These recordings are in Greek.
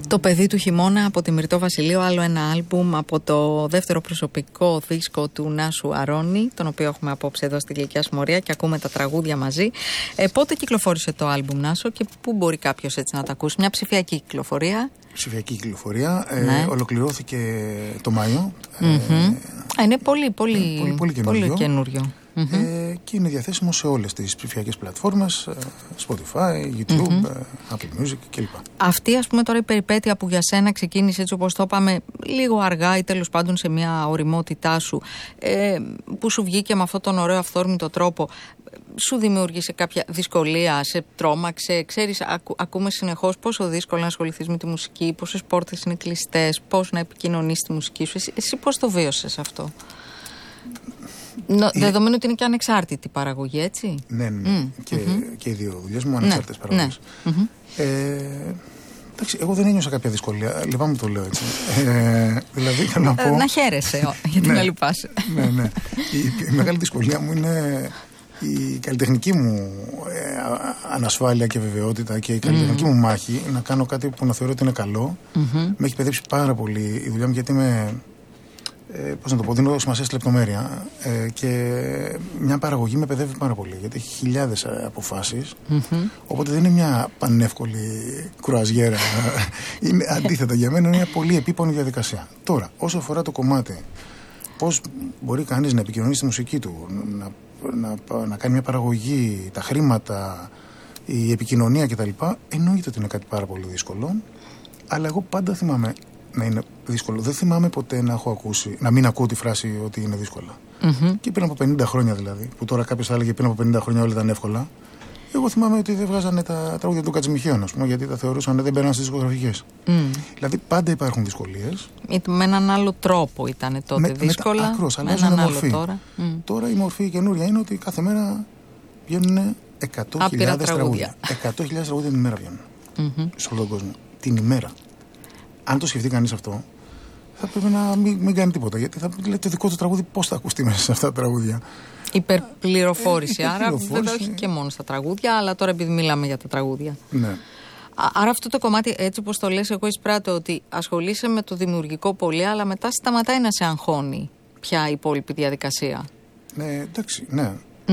Το παιδί του χειμώνα από τη Μυρτώ Βασιλείου, άλλο ένα άλμπουμ από το δεύτερο προσωπικό δίσκο του Νάσου Αρώνη, τον οποίο έχουμε απόψε εδώ στη Γλυκιά Συμμορία και ακούμε τα τραγούδια μαζί. Πότε κυκλοφόρησε το άλμπουμ, Νάσο, και πού μπορεί κάποιος έτσι να το ακούσει? Μια ψηφιακή κυκλοφορία. Ψηφιακή κυκλοφορία. Ολοκληρώθηκε το Μάιο. Είναι πολύ καινούριο. Και είναι διαθέσιμο σε όλες τις ψηφιακές πλατφόρμες, Spotify, YouTube, Apple Music κλπ. Αυτή, ας πούμε, τώρα η περιπέτεια που για σένα ξεκίνησε, έτσι όπως το είπαμε, λίγο αργά ή τέλος πάντων σε μια ωριμότητά σου, που σου βγήκε με αυτόν τον ωραίο αυθόρμητο τρόπο, σου δημιούργησε κάποια δυσκολία, σε τρόμαξε? Ξέρεις, ακούμε συνεχώς πόσο δύσκολο να ασχοληθείς με τη μουσική, πόσες πόρτες είναι κλειστές, πώς να επικοινωνείς τη μουσική σου. Εσύ πώς το βίωσες αυτό? Δεδομένου ότι είναι και ανεξάρτητη παραγωγή, έτσι. Ναι. Και οι δύο δουλειές μου ανεξάρτητες παραγωγές. Εντάξει, εγώ δεν ένιωσα κάποια δυσκολία. Λυπάμαι που το λέω έτσι. Δηλαδή θέλω να πω. Να χαίρεσαι, γιατί να λυπάσαι. Ναι. Η μεγάλη δυσκολία μου είναι η καλλιτεχνική μου ανασφάλεια και βεβαιότητα και η καλλιτεχνική μου μάχη να κάνω κάτι που να θεωρώ ότι είναι καλό. Με έχει παιδέψει πάρα πολύ η δουλειά μου, γιατί είμαι. Πώς να το πω, δίνω σημασία στη λεπτομέρεια, και μια παραγωγή με παιδεύει πάρα πολύ, γιατί έχει χιλιάδες αποφάσεις, οπότε δεν είναι μια πανεύκολη κρουαζιέρα. Είναι αντίθετα, για μένα είναι μια πολύ επίπονη διαδικασία. Τώρα, όσο αφορά το κομμάτι, πώς μπορεί κανείς να επικοινωνήσει τη μουσική του, να κάνει μια παραγωγή, τα χρήματα, η επικοινωνία κτλ., εννοείται ότι είναι κάτι πάρα πολύ δύσκολο, αλλά εγώ πάντα θυμάμαι να είναι δύσκολο. Δεν θυμάμαι ποτέ να μην ακούω τη φράση ότι είναι δύσκολα. Και πριν από 50 χρόνια δηλαδή, που τώρα κάποιος θα έλεγε πριν από 50 χρόνια όλα ήταν εύκολα, εγώ θυμάμαι ότι δεν βγάζανε τα τραγούδια του Κατζημιχαίων, ας πούμε, γιατί τα θεωρούσαν δεν μπαίναν στις δισκογραφικές. Δηλαδή πάντα υπάρχουν δυσκολίες. Με έναν άλλο τρόπο ήταν τότε δύσκολα. Ακριβώς, αλλάζουν μορφή. Τώρα η μορφή καινούρια είναι ότι κάθε μέρα βγαίνουν 100.000 τραγούδια. 100.000 τραγούδια την ημέρα βγαίνουν. Σε όλο τον κόσμο. Την ημέρα. Αν το σκεφτεί κανείς αυτό, θα πρέπει να μην κάνει τίποτα. Γιατί θα λέει το δικό του τραγούδι πώς θα ακουστεί μέσα σε αυτά τα τραγούδια. Υπερπληροφόρηση. Άρα, βέβαια, όχι και μόνο στα τραγούδια, αλλά τώρα επειδή μιλάμε για τα τραγούδια. Ναι. Άρα, αυτό το κομμάτι, έτσι όπως το λες, εγώ εισπράττω ότι ασχολείσαι με το δημιουργικό πολύ, αλλά μετά σταματάει να σε αγχώνει πια η υπόλοιπη διαδικασία. Ναι, εντάξει, ναι.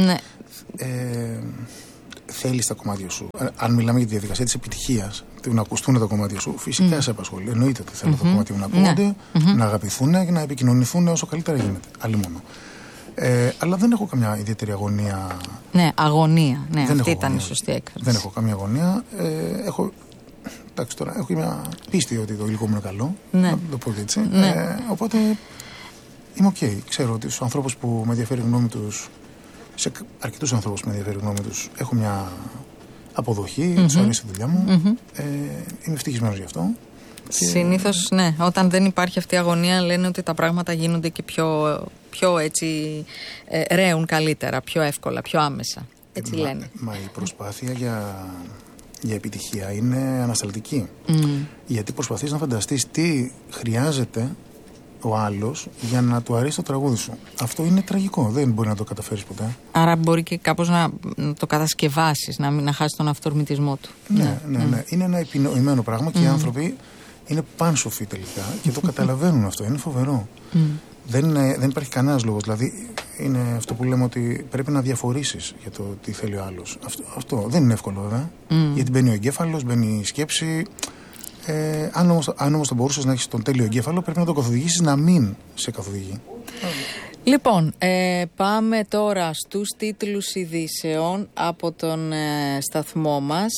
Θέλεις τα κομμάτια σου. Αν μιλάμε για τη διαδικασία της επιτυχίας, να ακουστούν τα κομμάτια σου, φυσικά σε απασχολεί. Εννοείται ότι θέλω τα κομμάτια μου να ακούγονται, να αγαπηθούν και να επικοινωνηθούν όσο καλύτερα γίνεται. Αλλήμονο. Αλλά δεν έχω καμιά ιδιαίτερη αγωνία. Ναι, αγωνία. Ναι, αυτή ήταν η σωστή έκφραση. Δεν έχω καμία αγωνία. Έχω μια πίστη ότι το υλικό μου είναι καλό. Να το πω και έτσι. Οπότε είμαι OK. Ξέρω ότι στους ανθρώπους που με ενδιαφέρει η γνώμη τους, σε αρκετούς ανθρώπους που με ενδιαφέρει η γνώμη τους, έχω μια αποδοχή, τους αρέσει η δουλειά μου. Είμαι ευτυχισμένος γι' αυτό. Συνήθως, ναι, όταν δεν υπάρχει αυτή η αγωνία, λένε ότι τα πράγματα γίνονται και πιο έτσι ρέουν καλύτερα, πιο εύκολα, πιο άμεσα. Έτσι λένε. Μα η προσπάθεια για επιτυχία είναι ανασταλτική. Γιατί προσπαθείς να φανταστείς τι χρειάζεται ο άλλος για να του αρέσει το τραγούδι σου. Αυτό είναι τραγικό. Δεν μπορεί να το καταφέρεις ποτέ. Άρα μπορεί και κάπως να το κατασκευάσεις, να χάσει τον αυτορμητισμό του. Ναι. Είναι ένα επινοημένο πράγμα και οι άνθρωποι είναι πάνσοφοι τελικά και το καταλαβαίνουν αυτό. Είναι φοβερό. Δεν υπάρχει κανένας λόγος. Δηλαδή είναι αυτό που λέμε ότι πρέπει να διαφορήσεις για το τι θέλει ο άλλος. Αυτό δεν είναι εύκολο, βέβαια. Γιατί μπαίνει ο εγκέφαλος, μπαίνει η σκέψη. Αν όμως θα μπορούσες να έχεις τον τέλειο εγκέφαλο, πρέπει να τον καθοδηγήσεις να μην σε καθοδηγεί. Λοιπόν, πάμε τώρα στους τίτλους ειδήσεων από τον σταθμό μας.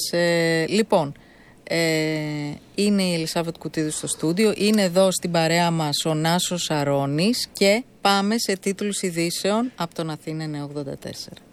Είναι η Ελισάβετ Κουτίδου στο στούντιο, είναι εδώ στην παρέα μας ο Νάσος Αρώνης και πάμε σε τίτλους ειδήσεων από τον Αθήνα 984.